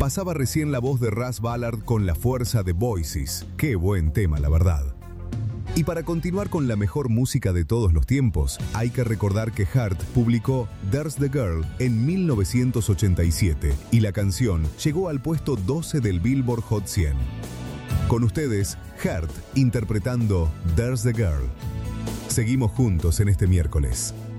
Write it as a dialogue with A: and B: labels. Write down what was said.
A: Pasaba recién la voz de Russ Ballard con La fuerza de Voices. Qué buen tema, la verdad. Y para continuar con la mejor música de todos los tiempos, hay que recordar que Heart publicó There's the Girl en 1987 y la canción llegó al puesto 12 del Billboard Hot 100. Con ustedes, Heart interpretando There's the Girl. Seguimos juntos en este miércoles.